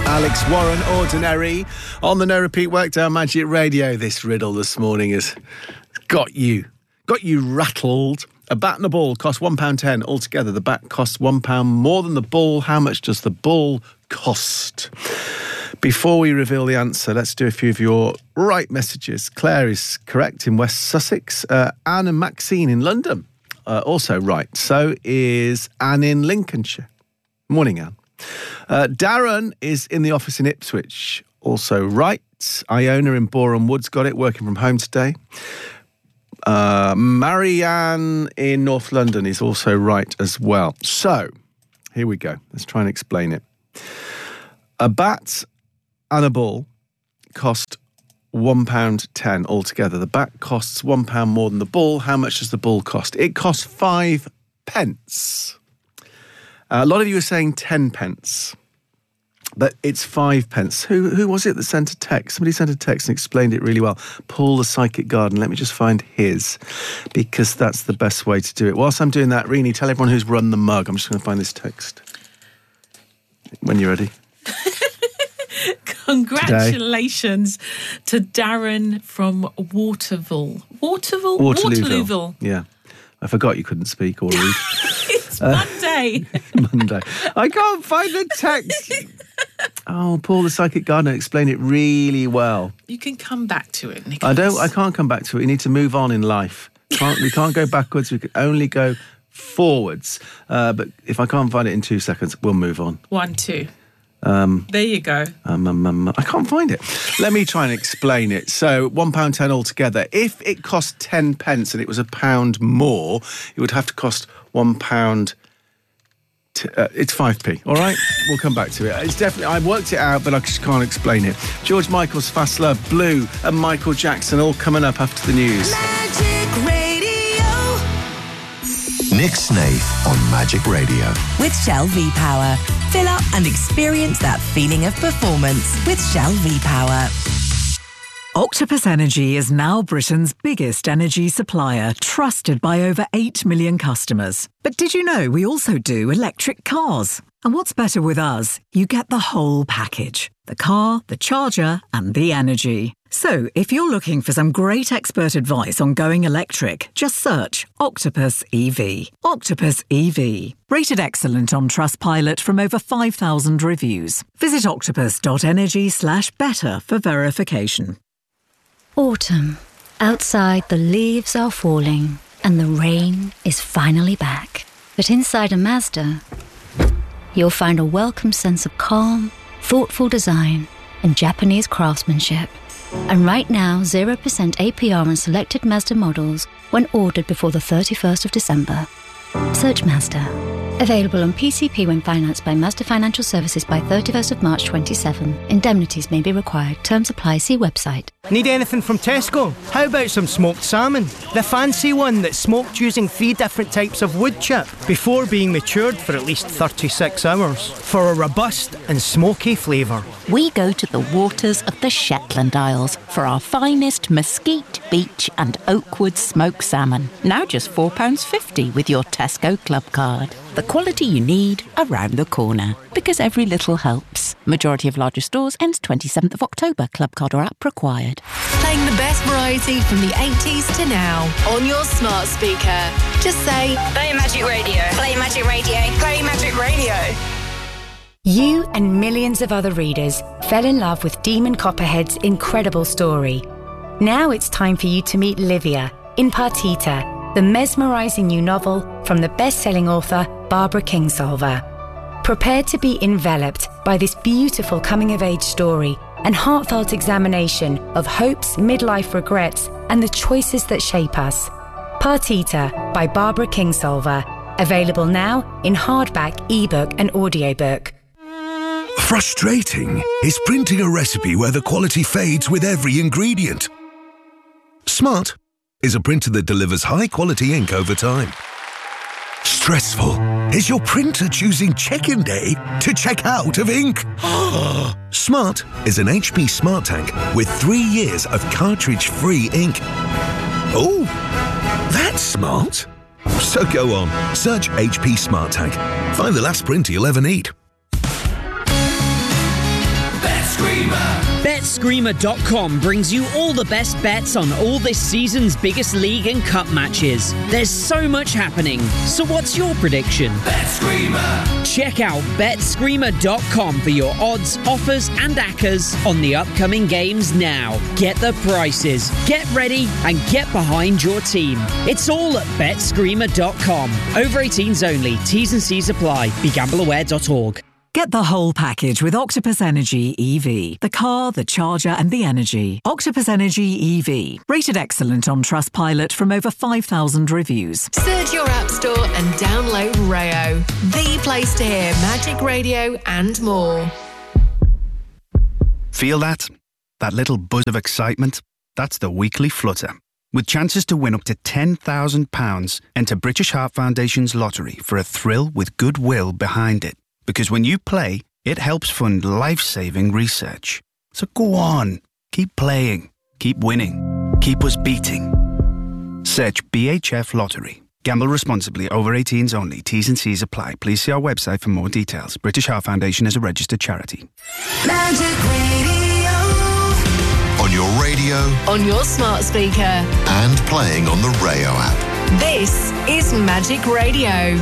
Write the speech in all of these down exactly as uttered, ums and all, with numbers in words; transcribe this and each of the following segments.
Alex Warren, Ordinary, on the No Repeat Workdown Magic Radio. This riddle this morning has got you, got you rattled. A bat and a ball cost one pound ten. Altogether, the bat costs one pound more than the ball. How much does the ball cost? Before we reveal the answer, let's do a few of your right messages. Claire is correct in West Sussex. Uh, Anne and Maxine in London, uh, also right. So is Anne in Lincolnshire. Morning, Anne. Uh, Darren is in the office in Ipswich, also right. Iona in Boreham Woods got it, working from home today. Uh, Marianne in North London is also right as well. So, here we go. Let's try and explain it. A bat and a ball cost one pound ten altogether. The bat costs one pound more than the ball. How much does the ball cost? It costs five pence. Uh, a lot of you are saying ten pence. But it's five pence. Who who was it that sent a text? Somebody sent a text and explained it really well. Paul the Psychic Garden. Let me just find his, because that's the best way to do it. Whilst I'm doing that, Rini, tell everyone who's run the mug. I'm just going to find this text. When you're ready. Congratulations Today. to Darren from Waterville. Waterville? Waterlooville. Waterlooville. Yeah. I forgot you couldn't speak or read. It's uh, Monday. Monday. I can't find the text. Oh, Paul the Psychic Gardener explained it really well. You can come back to it, Nicholas. I don't. I can't come back to it. We need to move on in life. Can't, we can't go backwards. We can only go forwards. Uh, but if I can't find it in two seconds, we'll move on. One, two. Um, there you go. Um, um, um, I can't find it. Let me try and explain it. So, one pound ten altogether. If it cost ten pence and it was a pound more, it would have to cost one pound. T- uh, it's five p. All right, we'll come back to it. It's definitely. I worked it out, but I just can't explain it. George Michael's Fast Love, Blue, and Michael Jackson all coming up after the news. Magic Radio. Nick Snaith on Magic Radio. With Shell V-Power. Fill up and experience that feeling of performance with Shell V-Power. Octopus Energy is now Britain's biggest energy supplier, trusted by over eight million customers. But did you know we also do electric cars? And what's better with us? You get the whole package. The car, the charger, and the energy. So, if you're looking for some great expert advice on going electric, just search Octopus E V. Octopus E V. Rated excellent on Trustpilot from over five thousand reviews. Visit octopus.energy slash better for verification. Autumn. Outside, the leaves are falling and the rain is finally back. But inside a Mazda, you'll find a welcome sense of calm, thoughtful design, and Japanese craftsmanship. And right now, zero percent A P R on selected Mazda models when ordered before the thirty-first of December. Search Mazda. Available on P C P when financed by Mazda Financial Services by thirty-first of March twenty-seven. Indemnities may be required. Terms apply. See website. Need anything from Tesco? How about some smoked salmon? The fancy one that's smoked using three different types of wood chip before being matured for at least thirty-six hours for a robust and smoky flavour. We go to the waters of the Shetland Isles for our finest mesquite, beach and Oakwood smoked salmon. Now just four pounds fifty with your Tesco Club card. The quality you need around the corner. Because every little helps. Majority of larger stores ends twenty-seventh of October. Club card or app required. Playing the best variety from the eighties to now on your smart speaker. Just say, Play Magic Radio. Play Magic Radio. Play Magic Radio. You and millions of other readers fell in love with Demon Copperhead's incredible story. Now it's time for you to meet Livia in Partita, the mesmerising new novel from the best-selling author Barbara Kingsolver. Prepare to be enveloped by this beautiful coming-of-age story and heartfelt examination of hopes, midlife regrets, and the choices that shape us. Partita by Barbara Kingsolver. Available now in hardback, ebook, and audiobook. Frustrating is printing a recipe where the quality fades with every ingredient. Smart is a printer that delivers high-quality ink over time. Stressful is your printer choosing check-in day to check out of ink. Smart is an H P Smart Tank with three years of cartridge-free ink. Oh, that's smart. So go on, search H P Smart Tank. Find the last printer you'll ever need. Screamer. Bet Screamer dot com brings you all the best bets on all this season's biggest league and cup matches. There's so much happening. So what's your prediction? Bet Screamer. Check out Bet Screamer dot com for your odds, offers and accas on the upcoming games now. Get the prices, get ready and get behind your team. It's all at Bet Screamer dot com. Over eighteens only. T's and C's apply. Be gamble aware dot org. Get the whole package with Octopus Energy E V. The car, the charger and the energy. Octopus Energy E V. Rated excellent on Trustpilot from over five thousand reviews. Search your app store and download Rayo, the place to hear Magic Radio and more. Feel that? That little buzz of excitement? That's the weekly flutter. With chances to win up to ten thousand pounds, enter British Heart Foundation's lottery for a thrill with goodwill behind it. Because when you play, it helps fund life-saving research. So go on, keep playing, keep winning, keep us beating. Search B H F Lottery. Gamble responsibly. Over eighteens only. T's and C's apply. Please see our website for more details. British Heart Foundation is a registered charity. Magic Radio. On your radio. On your smart speaker. And playing on the Rayo app. This is Magic Radio.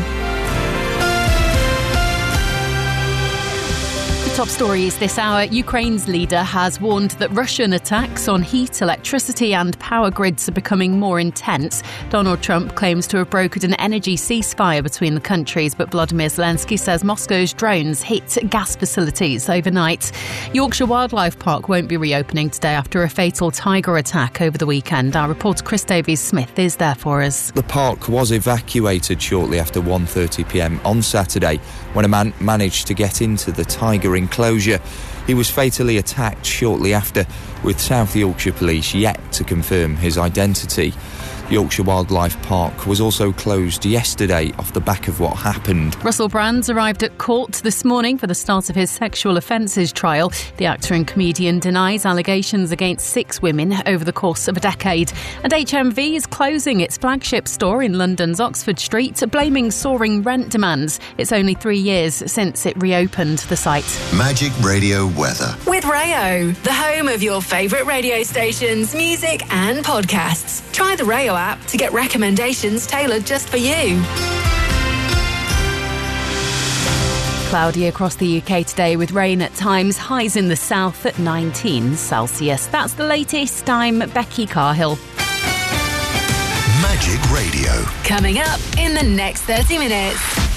Top stories this hour. Ukraine's leader has warned that Russian attacks on heat, electricity and power grids are becoming more intense. Donald Trump claims to have brokered an energy ceasefire between the countries, but Volodymyr Zelensky says Moscow's drones hit gas facilities overnight. Yorkshire Wildlife Park won't be reopening today after a fatal tiger attack over the weekend. Our reporter Chris Davies-Smith is there for us. The park was evacuated shortly after one thirty p m on Saturday when a man managed to get into the tiger enclosure. He was fatally attacked shortly after, with South Yorkshire Police yet to confirm his identity. Yorkshire Wildlife Park was also closed yesterday off the back of what happened. Russell Brand arrived at court this morning for the start of his sexual offences trial. The actor and comedian denies allegations against six women over the course of a decade. And H M V is closing its flagship store in London's Oxford Street, blaming soaring rent demands. It's only three years since it reopened the site. Magic Radio weather. With Rayo, the home of your favourite radio stations, music and podcasts. Try the Rayo app to get recommendations tailored just for you. Cloudy across the U K today with rain at times, highs in the south at nineteen Celsius. That's the latest. I'm Becky Carhill. Magic Radio. Coming up in the next thirty minutes.